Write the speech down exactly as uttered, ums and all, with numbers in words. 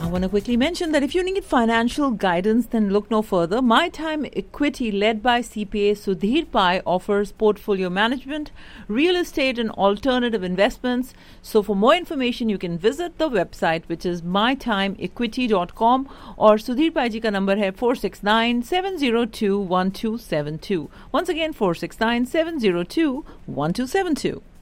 I want to quickly mention that if you need financial guidance, then look no further. My Time Equity, led by C P A Sudhir Pai, offers portfolio management, real estate and alternative investments. So for more information, you can visit the website, which is my time equity dot com, or Sudhir Pai ji ka number hai four six nine, seven zero two, one two seven two. Once again, four six nine, seven zero two, one two seven two.